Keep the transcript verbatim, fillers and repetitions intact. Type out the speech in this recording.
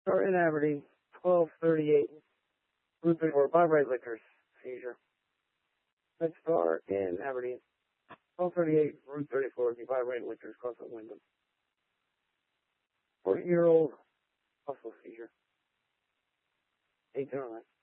Star in Aberdeen, twelve thirty-eight, Route thirty-four, by Red Liquors, seizure. Next star in Aberdeen, twelve thirty-eight, Route thirty-four, by Red Liquors, across the window. forty-year-old, also seizure. eight oh nine.